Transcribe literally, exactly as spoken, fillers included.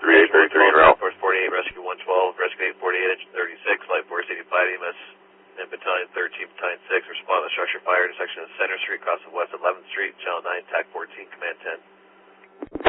thirty-eight thirty-three en route. Force forty-eight, Rescue one twelve, Rescue eight forty-eight, Engine thirty-six, Light Force eighty-five, E M S, and Battalion thirteen, Battalion six, respond to structure fire intersection of Center Street, crossing west of eleventh Street, Channel nine, T A C fourteen, Command ten.